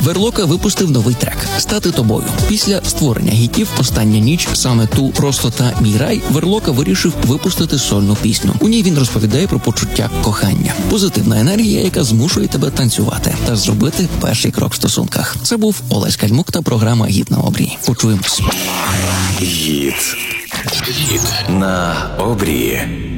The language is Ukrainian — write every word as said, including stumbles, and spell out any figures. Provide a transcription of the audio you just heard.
Верлока випустив новий трек «Стати тобою». Після створення гітів «Остання ніч», «Саме ту», «Просто» та «Мій рай» Верлока вирішив випустити сольну пісню. У ній він розповідає про почуття кохання. Позитивна енергія, яка змушує тебе танцювати та зробити перший крок в стосунках. Це був Олесь Кальмук та програма «Гід на обрії». Почуємось. Гід. Гід на обрії.